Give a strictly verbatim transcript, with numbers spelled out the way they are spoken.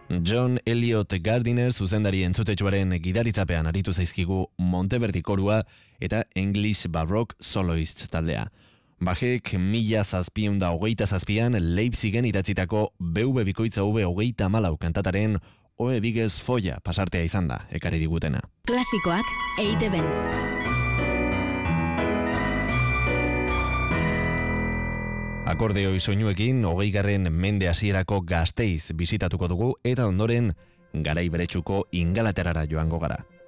John Elliot Gardiner zuzendari entzutetsuaren gidaritzapean aritu zaizkigu Monteverdi korua eta English Baroque Soloists taldea. Bajek mila zazpiunda hogeita zazpian Leipzigen idatzitako B V bikoitza V hogeita malau kantataren Oe bigez foia pasartea izan da, ekarri digutena. Klasikoak E I T B-n. Akordeoi soinuekin hogeigarren mende hasierako Gasteiz bisitatuko dugu eta ondoren garai beretsuko Ingalaterrara joango gara.